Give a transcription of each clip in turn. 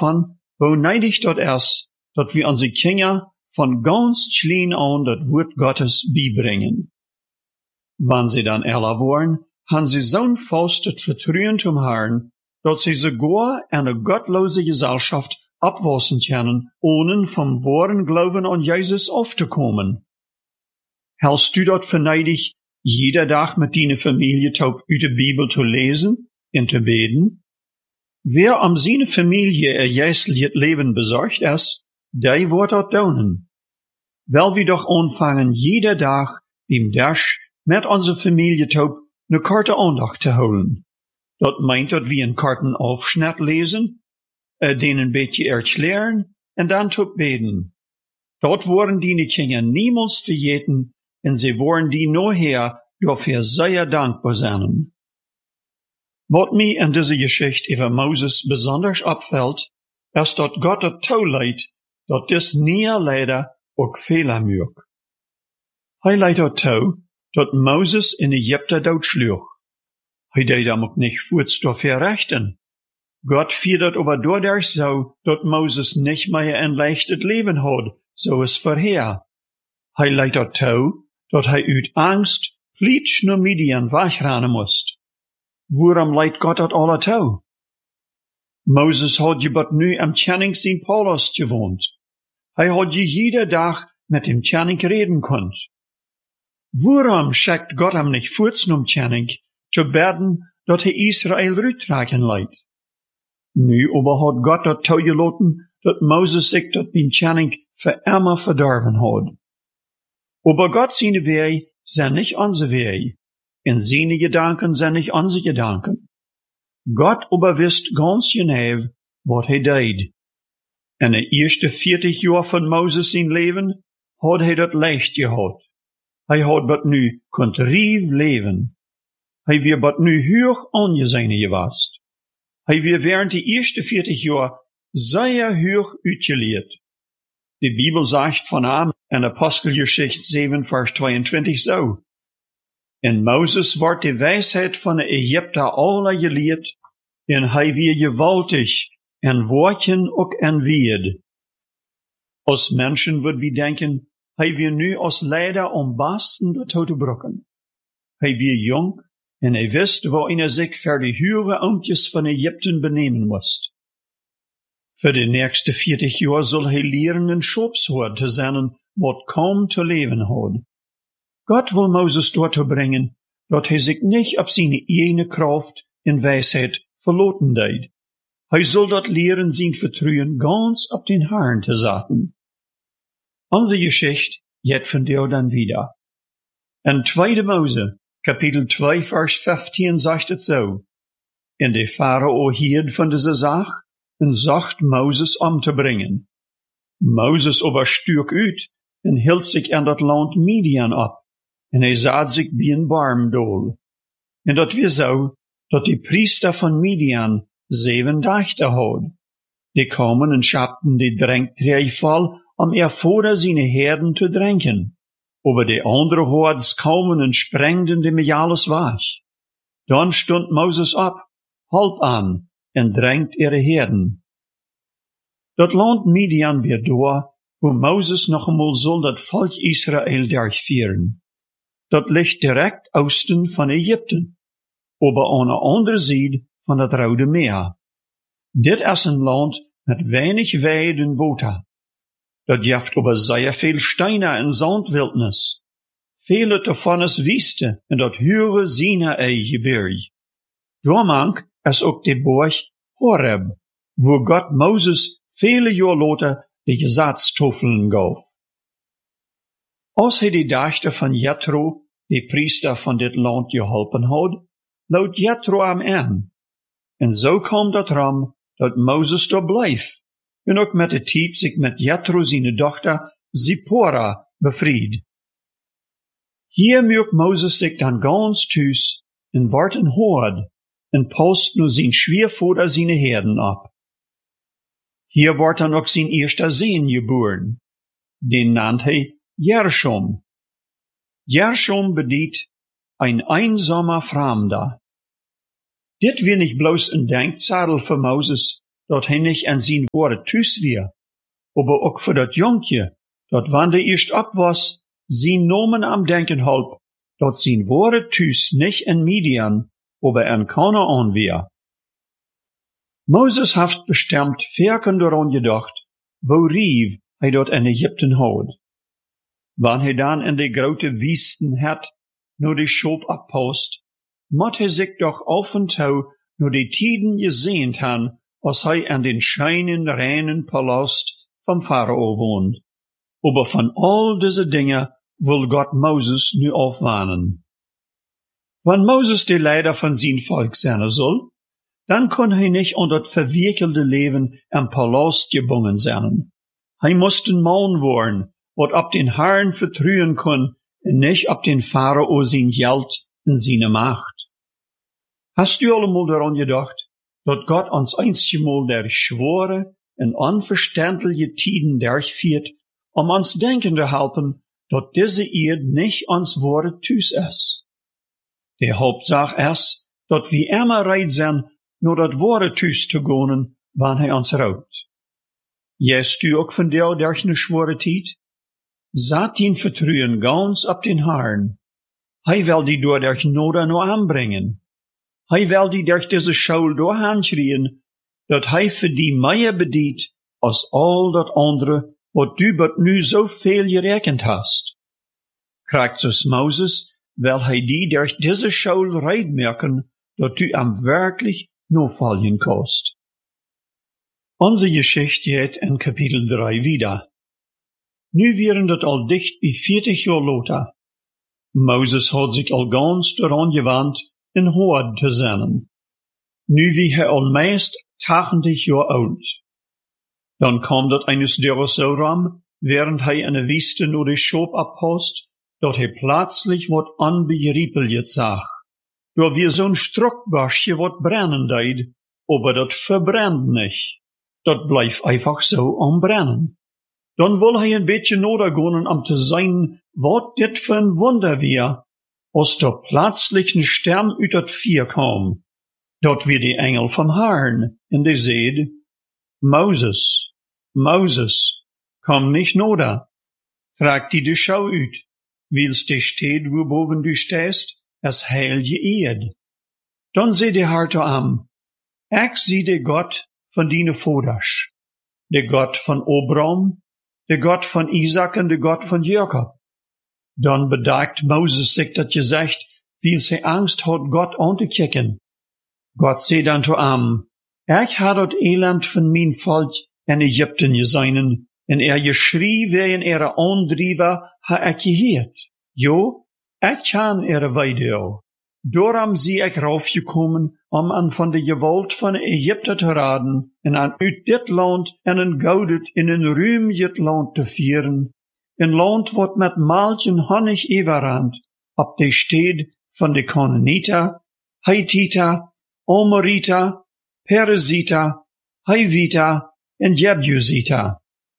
davon, wo neidig dort erst, dat wir unsere Kinder von ganz klein an das Wort Gottes beibringen. Wann sie dann älter worden, haben sie so fast das Vertrauen zum Herrn, dass sie sogar eine gottlose Gesellschaft abwassen können, ohne vom wahren Glauben an Jesus aufzukommen. Hältst du dort verneidig, jeder Tag mit deiner Familie taub uit de Bibel zu lesen und zu beten? Wer am seine Familie geistliches Leben besorgt ist, der wird dort daunen. Weil wir doch anfangen, jeder Tag im Dash mit unserer Familie taub ne Karte Andacht zu holen. Dat meint dat wir einen Kartenaufschnitt lesen, den ein beetje erklären und dann taub beten. Dort worden die Kinder niemals vergeten, und sie worden die nachher dafür sehr dankbar sein. Was mir in dieser Geschichte über Moses besonders abfällt, ist, dass Gott das tauleidt, dass das nie leider auch Fehler mög. Leidt das tau, dass Moses in Ägypten dort schlug. Deed hem auch nicht voets dafür rechten. Gott fiel dat aber dadurch so, dass Moses nicht mehr ein leichtes Leben hat, so es vorher. Leidt dat tau, dat uit Angst plitsch nur Midian wegrennen musst. Waarom leidt Gott dat alle tau? Moses had je but nu am Tjenning zijn Paulus gewohnt. Had je jeder Dag mit dem Tjenning reden konnt. Waarom schickt Gott hem nicht voets nom Tjenning, zu beten, dat Israel rüttragen leidt? Nu aber hat Gott dat tau gelaten, dat Moses sich dat bin Tjenning für immer verdorven had. Aber Gott seine Wege sind nicht unsere Wege, und seine Gedanken sind nicht unsere Gedanken. Gott aber wisst ganz genau, was deed. In de eerste 40 jaar von Moses zijn Leben hat dat leicht gehad. Hat bat nu kontrief leven. Wir bat nu hoog angesehen gewast. Wir während die erste 40 jaar sehr hoog uitgeleerd. Die Bibel sagt von ihm in Apostelgeschichte 7, Vers 22 so. In Moses wordt die Weisheit von de Ägypter alle geleerd, en wir gewaltig, en woordjen ook en wied. Als Menschen würd wir denken, wir nu als Leider am besten dazu zu brucken. Wir jung, en wisst, wo sich für die höhere Amtjes von Ägypten benehmen muss. Für die nächste 40 Jahre soll lehren, ein Schopshoort zu sein, wat kaum zu leben hat. Gott will Moses dorthin bringen, dat sich nicht auf seine eigene Kraft in Weisheit verloten deed. Soll dat lehren, sein Vertrauen ganz auf den Herrn zu setzen. Unsere Geschichte geht von dir dann wieder. In 2. Mose, Kapitel 2, Vers 15 sagt es so. In der Pharao hielt von dieser Sache und sagt Moses umzubringen. Moses aber stürk uit und hielt sich an das Land Midian ab. Und saat sich wie ein Barmdol. Und dat wir so, dat die Priester von Midian 7 Dächter had. Die kamen und schappten die Drängträge voll, vor seine Herden zu drängen. Aber die andere Hords kamen und sprengten dem alles weg. Dann stund Moses ab, halb an, und drängt ihre Herden. Dat Land Midian wird da, wo Moses noch einmal soll dat Volk Israel durchführen. Dat ligt direkt osten von Ägypten, aber an der anderen Seite von das Rode Meer. Dit is een Land mit wenig Weiden und Water. Dat jeft aber sehr viel Steine und Sandwildnis. Viele davon ist Wüste und dat höhere Sinai-Gebirge. Daarmank is ook die Burg Horeb, wo Gott Moses viele Jahre later die Gesetztafeln gab. Als die Dächter von Jethro, die Priester von dit Land geholpen had, laut Jethro am an. En so kwam dat ram, dat Moses da bleef, en ook met de tijd zich met Jethro zijn dochter Zipporah befried. Hier mögt Moses sich dann ganz thuis, en wordt een hoord, en post nu zijn Schwiervater seine Herden ab. Hier wordt dan ook zijn eerste Sohn geboren. Den nannt hij Gershom. Gershom bedeutet ein einsamer Fremder. Dit weer nicht bloß ein Denkzettel für Moses, dat hij niet aan zijn woorden thuis weer, aber ook voor dat jonkje, dat wanneer hij eerst op was, zijn nomen am denken halp, dat zijn woorden thuis niet in Midian, aber in Kanaan weer. Moses heeft bestemd verken dooraan gedacht, wo rief hij dat in Egypten houdt. Wanneer hij dan in de grote wiesten het, nur die schop abpost, moet hij zich doch af en toe nur die tiden gesehnt han, als hij in den scheinen reinen Palast vom Pharao wohnt. Aber von all diese Dinge will Gott Moses nu aufwarnen. Wenn Moses de Leider von sein Volk sein soll, dann kann hij nicht unter das verwirkelte Leben im Palast gebunden sein. Hij muss ein Mann worden, wat ab den Herrn vertrauen kann, und nicht ab den Pharao sein Geld und seine Macht. Hast du allemal daran gedacht, dat Gott uns einmal der schwere und unverständliche Tiden durchführt, uns denken zu helfen, dat diese Erde nicht uns Wort thuis ist. Die Hauptsache ist, dat wir immer bereit sind, nur dat Wort thuis zu gehen, wann hij uns raubt. Jest du auch von dir durch eine schwere Tid? Zat ihn vertrauen ganz ab den Herrn. Hij will die durch Noda nur anbringen. Hij will die durch diese Schuld durchanschrien, dat hij für die mehr bedient, als all dat andere, wat du but nu so viel gerechnet hast. Krijgt dus Moses, will hij die durch diese Schuld reitmerken, dat du am wirklich no fallen kost. Unsere Geschichte geht in Kapitel 3 wieder. Nu wären dat al dicht bei 40 Jahr later. Moses hat sich al ganz daran gewandt, in Hoad te zijn. Nu wie hij al meest 80 Jahr alt. Dan kwam dat eines Dörres so ram, während hij in de Wüste nur die Schop abpost, dat hij plötzlich wat unbegreepelijk zag. Door wie zo'n Struckbasje wat brennen deed, aber dat verbrennt nicht. Dat blijft einfach so anbrennen. Dan wil hij een beetje nodig gaan om te zijn, wat dit voor een Wunder weer, als der plötzlich ein Stern uit dat Vier kam. Dat wir die Engel vom Herrn, in die seed, Moses, Moses, komm nicht noda, trag die de Schau uit, wils die steht, wo boven du stehst, es heil je eed. Dan zei de Herr to am, ik zie de God van dine Voders, de God van Abraham, de God van Isaac en de God van Jacob. Dan bedacht Moses sich dat gezegd, wils hij angst had God aan te kijken. God zei dan to am, ik had dat elend van mijn volk in Egypten gezien, en geschrie wegen ihre aandrieven ha ik geheerd. Jo, ik kan ihre weide. Daarom zie ik raufgekomen, an van de gewalt van Egypte te raden, en aan uit dit land en een goudet in een ruimjet land te vieren, een land wat met melk en honig overrandt, op de steed van de Canaaniter, Hittiter, Amoriter, Periziter, Hiviter en Jebusiter.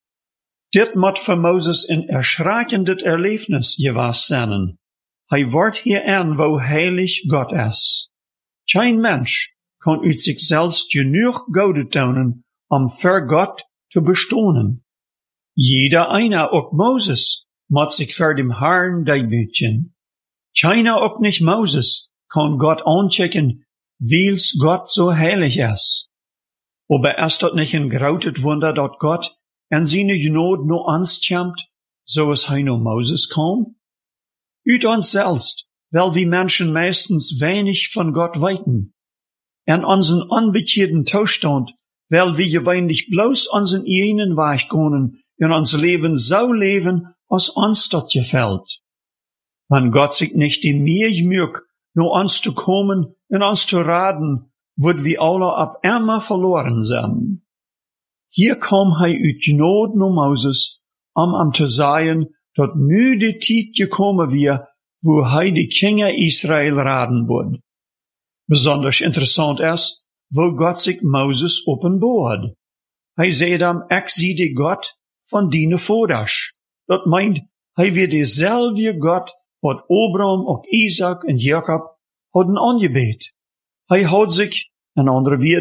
Dit moet voor Moses een erschreckend erlebnis geweest zijn. Hij wordt hierin, wo heilig God is. Kein Mensch kan uit zichzelf genoeg Goude tonen, für Gott te bestonen. Jeder einer, ook Moses, moet zich voor dem Herrn demütigen. Keiner, ook nicht Moses, kan Gott aanchecken, wils Gott so heilig is. Aber ist dat nicht ein grautet Wunder, dat Gott en seine Gnade no ans kämmt, so es hij no Moses kam? Uit ons selbst, weil wir Menschen meistens wenig von Gott weiten. En unseren unbekehrten Zustand, weil wir gewöhnlich bloß unseren eigenen Weg gehen und uns Leben so leben, als uns das gefällt. Wenn Gott sich nicht die Mühe mögt, nur uns zu kommen und uns zu raten, wird wir alle ab immer verloren sein. Hier kam hij uit Gnade no Moses, am zu sagen, dat nu de tijd gekommen wir, wo hij de Kinder Israel raden wird. Besonders interessant ist, wo Gott sich Moses openbaart. Hij zei dan, ik zie de God van dine Voders. Dat meint, hij weer dezelfde God, wat Abraham, ook Isaac en Jacob hadden aangebeet. Hij had zich, een andere woord,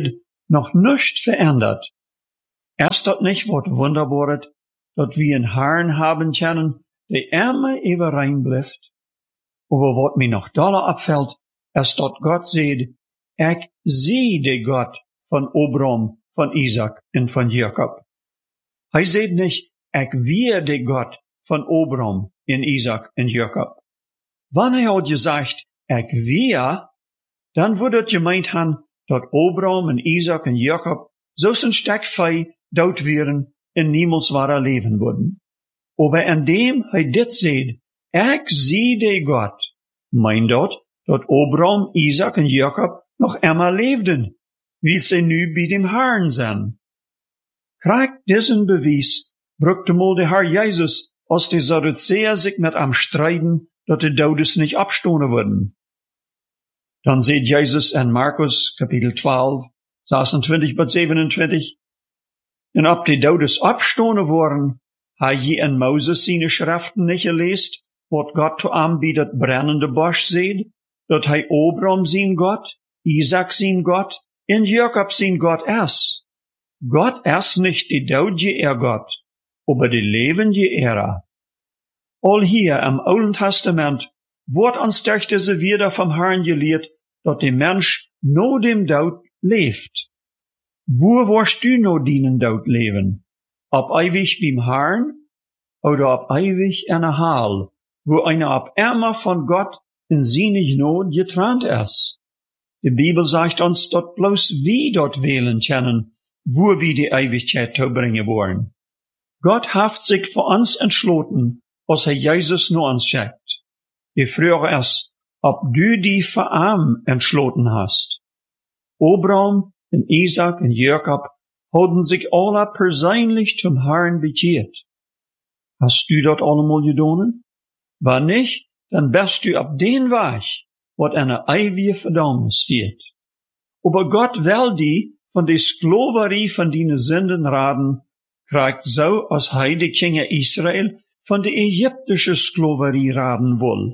noch nicht verändert. Erst dort nicht wat wunderbaret, dat wir einen Herrn haben können, der immer überein bleibt. Aber wat mir noch doller abfällt, erst dort Gott seht, ich sehe de Gott von Abraham, von Isaac und von Jakob. Hij seht nicht, ich wir de Gott von Abraham, in Isaac und Jakob. Wann er hat gesagt, ich wir, dann würde het gemeint han, dat Abraham und Isaac und Jakob so ein Stück fei dood wären en niemals wahrer leben würden. Aber an dem hij dit seht, ich sehe de Gott, meint dat Abraham, Isaac und Jakob noch immer lebten, wie sie nu bei dem Herrn sind. Kriegt diesen Beweis, brückte mal der Herr Jesus, als die Sadduzäer sich mit am Streiten, dat die Todes nicht abstohnen würden. Dann seht Jesus in Markus, Kapitel 12, 26 bis 27, und ob die Todes abstohnen worden, ha je in Moses seine Schriften nicht gelesen, wat Gott zu ihm bei dat brennende Bosch seht, dat hij Abraham sein Gott, Isaac sein Gott, en Jakob sein Gott ist. Gott ist nicht die doodje Gott, aber die levende Ära. All hier im Alten Testament wordt ons durch diese wieder vom Herrn gelehrt, dat der Mensch no dem Dood leeft. Wo wirst du no dienen Dood leben? Ob ewig beim Herrn oder ob ewig in der Hall, wo einer ab immer von Gott in seine Not getrennt ist? Die Bibel sagt uns, dat bloß wir dort wählen können, wo wir die Ewigkeit zubringen wollen. Gott hat sich für uns entschlossen, als er Jesus nur uns schickt. Die Frage ist, ob du die für ihn entschlossen hast. Abraham und Isaac und Jakob haben sich alle persönlich zum Herrn bekehrt. Hast du dort allemal getan? Wenn nicht, dann bist du ab den Weg, wat eine ewige Verdammnis führt. Aber Gott will die von der Sklaverei von deinen Sünden raden, kriegt so, als hij die Kinder Israel von der ägyptischen Sklaverei raden will.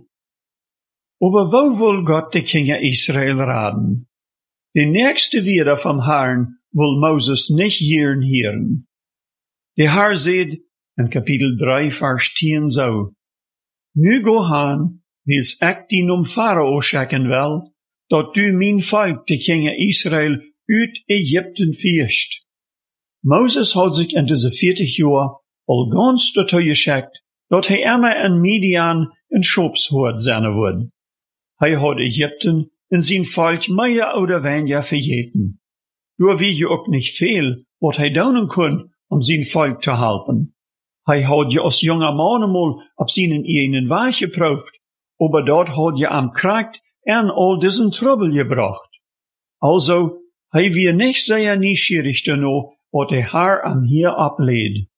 Aber wo will Gott die Kinder Israel raden? Die nächste Wieder vom Herrn will Moses nicht hören. Der Herr sagt in Kapitel 3, Vers 10 so, nu go han, wils ik die nom Pharao schicken will, dat du mijn volk, de Kinder Israel, uit Ägypten vierst. Moses hat sich in diese 40 Jahr al ganz dazu geschickt, dat hij immer in Midian in Schopshoort sein wird. Hij hat Ägypten in sein Volk mehr oder weniger vergeten. Nur wie je auch nicht viel, wat hij doen kon, sein Volk zu helfen. Hij hat je als junger Mann einmal auf seinen eigenen Weg geprüft, aber dort hat je am Krieg en all diesen Trouble gebracht. Also, hij wir nicht sehr neugierig danach, wat der Herr am hier ablädt.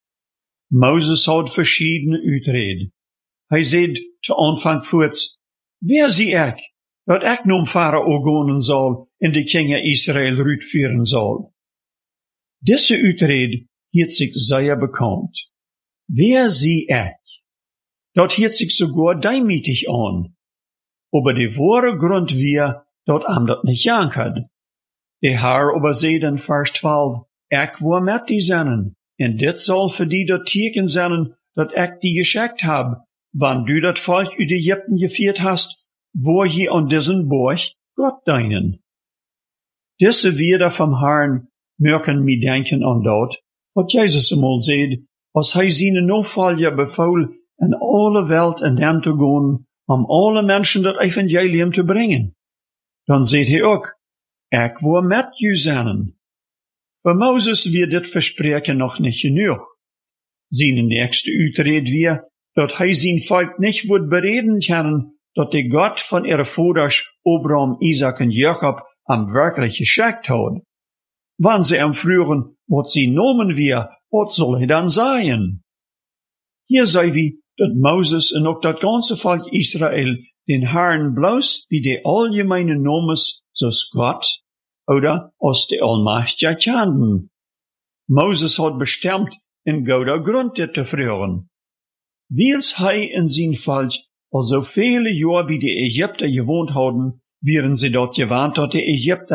Moses hat verschiedene Uitreden. Hij sagt zu Anfang kurz, wer sie ich, dat ich nun Pharao gehen soll und die Kinder Israel rütführen soll. Diese Uitrede hielt sich sehr bekannt. Wer sie ich? Dat hielt sich sogar demütig an. Aber der wahre Grund wir, dat am dat nicht jankert. Der Herr aber seht in Vers 12, ich war mit die Sennen, und dit soll für die dat Teken sein, dat ich die geschickt hab, wann du dat Volk uit Ägypten geführt hast, wo je an diesen Burg Gott deinen. Diese Wieder vom Herrn mögen mir denken an dort, wat Jesus einmal seht, als hij seine Nachfolger befahl, in alle Welt in dem zu gehen, alle Menschen das Evangelium zu bringen. Dann seht hij auch, ich war mit you sein. Für Moses wird dit Versprechen noch nicht genug. Seine nächste Uitrede wir, dat hij sein Volk nicht wird bereden können, dat der Gott von ihrer Vaters Abraham, Isaac und Jakob am wirklich geschickt hat. Wann sie am früheren, wat sie nomen wir, wat soll er dann sein? Hier sei wie, dat Moses und auch dat ganze Volk Israel den Herrn bloß wie die allgemeine Nomes, so's Gott oder aus der Allmächtige kannten. Moses hat bestimmt in guter Grund dit zu frühren. Wils hij in sein Volk also viele Jahre wie die Ägypter gewohnt haben, wären sie dort gewarnt, dass die Ägypter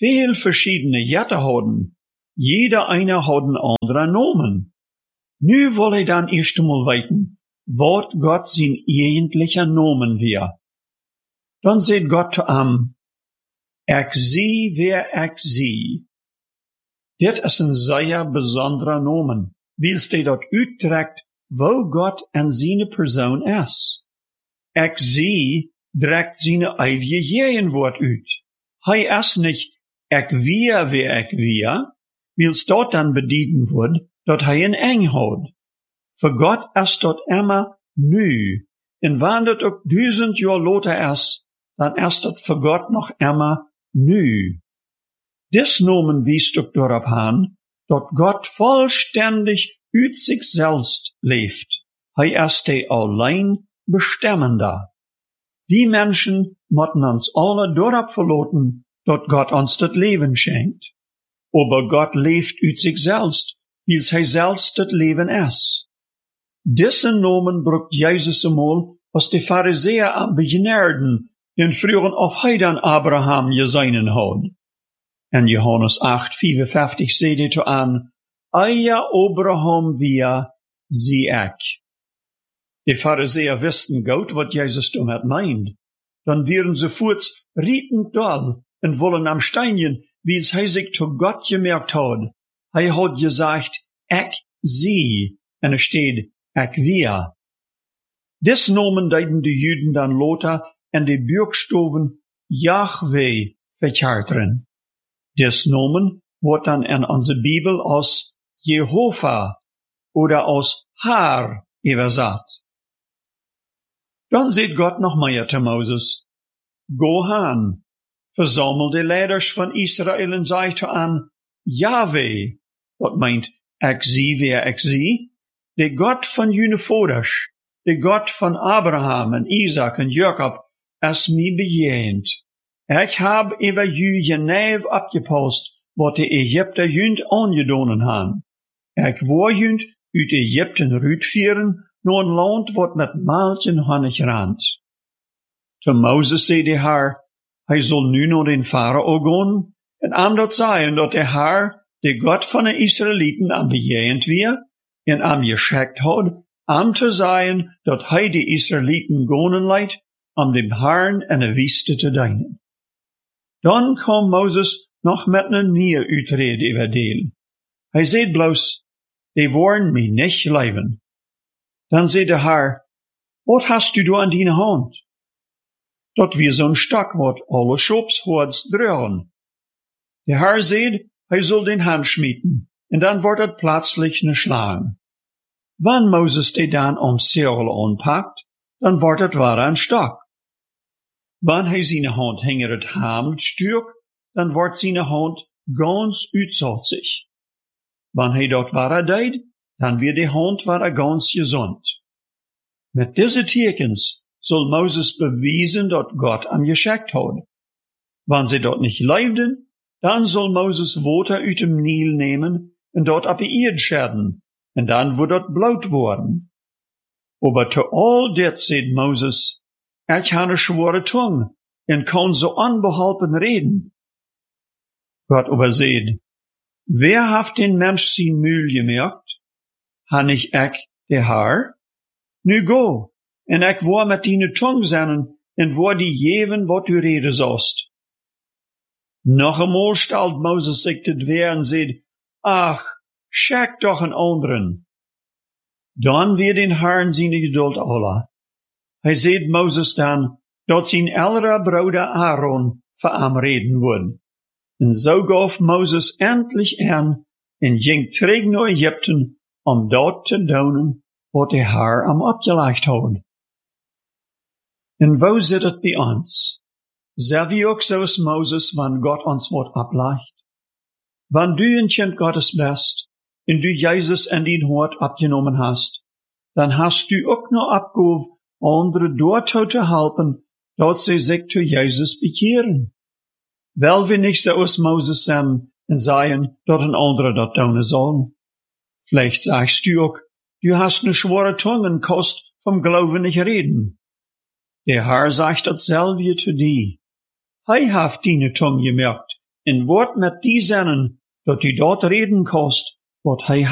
viel verschiedene Jätte hadden. Jeder eine had een andere Nomen. Nu wil hij dan eerst einmal weten, wat Gott zijn eigentlicher Nomen weer. Dan zegt Gott zu ihm, ik zie wer ik zie. Dit is een zeer bijzondere Nomen, wils hij dat uittrekt, wo Gott en zijn persoon is. Ik zie trekt zijn eigen Jehenwoord uit. Hij is niet, ik weer wer ik weer, wils dat dan bedienen wordt, dat hij een eng houdt. Voor God is dat immer nu. En wanneer dat ook 1000 jaar later is, dan is dat voor God nog immer nu. Dis Nomen wiest ook daarop aan, dat God vollständig uit zichzelf leeft. Hij is de allein bestemmende. Die Menschen moeten ons alle daarop verlaten, dat God ons das Leben schenkt. Aber Gott leeft uit zichzelf, wils hij zelfs das Leben is. Diese Nomen brukt Jezus eenmaal als de Pharisäer am begenaarden en vroegen of hij dan Abraham gezeinen had. En Johannes 8:55 zegt hij toe aan, Eia Abraham wir, zie ik. De Pharisäer wisten goed wat Jezus damit meint. Dan wären ze voorts rietend dol en wollen am Steinchen, wils hij zich zu Gott gemerkt had. Hij had gesagt, ik zie, en er steht, ik weer. Des Nomen deiden de Juden dan later en de Buchstaben Yahweh verkärteren. Des Nomen wordt dan in onze Bibel als Jehovah oder als Haar übersetzt. Dan zegt Gott noch mehr zu Moses, Go han, verzamel de leiders van Israël en zeg toe aan, Yahweh, dat meint, ik zie wer ik zie, de God van jullie vaders, de God van Abraham en Isaac en Jacob, is mij bejegend. Ik heb over jullie geneve opgepast, wat de Egypter jullie aangedaan han. Ik wou jullie uit Egypten uitvieren, naar een land wat met melk en honig randt. Te Moses zei de Heer, hij zal nu naar den Farao gaan, en aan dat zeggen dat de Heer, de God van de Israëlieten, am bejegend weer, en am geschickt had, am te zeggen dat hij de Israëlieten gaan leidt, om dem Herrn en de Wüste te dienen. Dan kwam Moses nog met een nieuwe uitrede over deel. Hij zei bloos, die worden mij niet leven. Dan zei de Heer, wat hast du aan die hand? Dat wie zo'n stok wat alle schopshoords dragen. De Heer zei, hij zal den hand schmieden, en dan wordt het plötzlich ne Schlaan. Wann Moses die dan om Zirkel aanpakt, dan wordt het waar een stok. Wann hij zijn hand hinger het hamelt stuk, dan wordt zijn hand ganz uitzotzig. Wann hij dat waar deed, dan wird die hand waar ganz gezond. Met deze tekens zal Moses bewijzen dat God hem geschickt had. Wann sie dat niet leefden, dan zal Moses water uit dem Nil nemen en dat op de Erde scherden, en dan wordt dat bloot worden. Aber te al dit zegt Moses, ik heb een schwere tong en kan zo onbeholpen reden. God aber zegt, wer heeft den Mensch zijn Mühl gemerkt? Han nicht ik de Heer? Nu go, en ik wou met die tong zennen, en wou die geven wat u reden zost. Nog eenmaal stelt Moses zich te dweer en zegt, ach, schick doch een anderen. Dan weer den Herrn zijn geduld alle. Hij zegt Moses dan, dat zijn ältere broeder Aaron voor hem reden worden. En zo gaf Moses endlich aan en ging terug naar Egypten om dat te doen wat de Heer hem opgelegd had. En wo zit het bij ons? Zijn we ook zoals Moses, wanneer God ons wat oplegt? Wanneer du een kind Gottes bist, en du Jezus in die hart opgenomen hast, dan hast du ook nog opgave, anderen daartoe te helpen, dat ze zich zu Jezus bekeren. Wel we niet zoals Moses zijn en zeggen, dat een andere dat doen zal. Vielleicht sagst du ook, du hast ne schwere Tongue en kost vom Glauben nicht reden. Der Herr sagt dasselbe zu dir. Hij heeft die Tongue gemerkt, en word met die zinnen, dat u dort reden kost, wat hij